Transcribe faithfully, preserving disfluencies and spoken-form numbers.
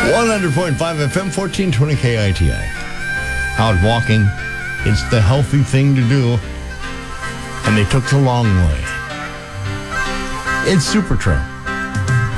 one hundred point five F M, fourteen twenty K I T I. Out walking. It's the healthy thing to do. And they took the long way. It's Super Trail.